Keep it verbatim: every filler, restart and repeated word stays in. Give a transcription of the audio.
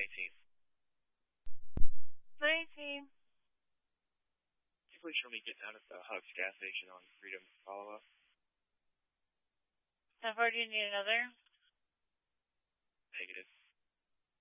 eighteen. nineteen. Could you please show me get down at the Hugs gas station on Freedom follow-up? How far do you need another? Negative.